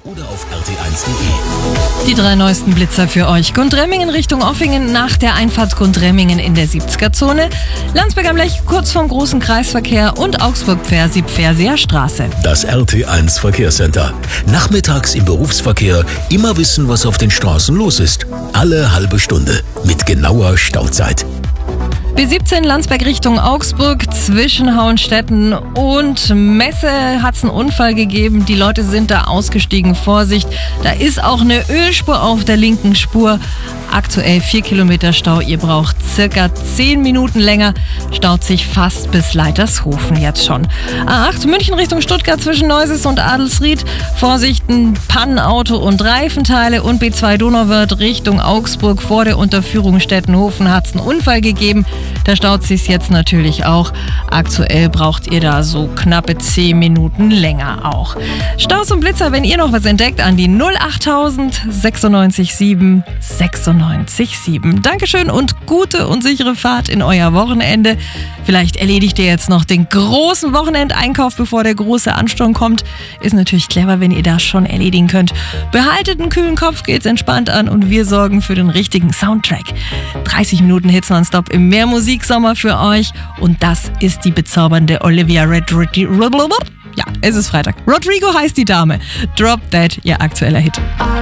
oder auf rt1.de. Die 3 neuesten Blitzer für euch. Gundremmingen Richtung Offingen nach der Einfahrt Gundremmingen in der 70er-Zone. Landsberg am Lech kurz vorm großen Kreisverkehr und Augsburg-Pfersee-Straße. Das RT1 Verkehrscenter. Nachmittags im Berufsverkehr immer wissen, was auf den Straßen los ist. Alle halbe Stunde mit genauer Stauzeit. B17 Landsberg Richtung Augsburg zwischen Hauenstetten und Messe hat es einen Unfall gegeben. Die Leute sind da ausgestiegen. Vorsicht, da ist auch eine Ölspur auf der linken Spur. Aktuell 4 Kilometer Stau. Ihr braucht circa 10 Minuten länger. Staut sich fast bis Leitershofen jetzt schon. A8 München Richtung Stuttgart zwischen Neuses und Adelsried. Vorsicht, ein Pannenauto und Reifenteile. Und B2 Donauwörth Richtung Augsburg vor der Unterführung Stettenhofen hat es einen Unfall gegeben. Da staut sich jetzt natürlich auch. Aktuell braucht ihr da so knappe 10 Minuten länger auch. Staus und Blitzer, wenn ihr noch was entdeckt, an die 08000 96 7 96 7. Dankeschön und gute und sichere Fahrt in euer Wochenende. Vielleicht erledigt ihr jetzt noch den großen Wochenendeinkauf, bevor der große Ansturm kommt. Ist natürlich clever, wenn ihr das schon erledigen könnt. Behaltet einen kühlen Kopf, geht's entspannt an und wir sorgen für den richtigen Soundtrack. 30 Minuten Hits nonstop im Mehrmusiksommer für euch und das ist die bezaubernde Olivia Rodrigo. Ja, es ist Freitag. Rodrigo heißt die Dame. Drop That, ihr aktueller Hit.